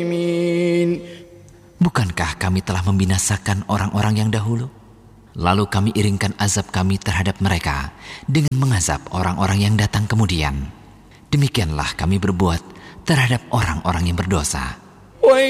Bukankah kami telah membinasakan orang-orang yang dahulu? Lalu kami iringkan azab kami terhadap mereka dengan mengazab orang-orang yang datang kemudian. Demikianlah kami berbuat terhadap orang-orang yang berdosa.